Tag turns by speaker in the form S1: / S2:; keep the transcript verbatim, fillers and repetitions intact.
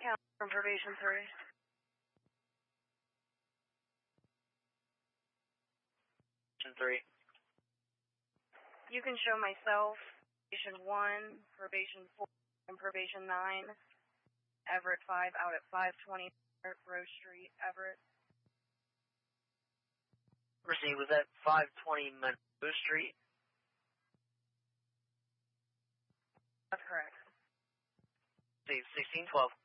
S1: Count from probation three.
S2: Probation three.
S1: You can show myself, probation one, probation four, and probation nine. Everett five out at five twenty Rose Street, Everett.
S2: Proceed, was that five twenty Monroe Street?
S1: That's correct.
S2: Proceed, sixteen twelve.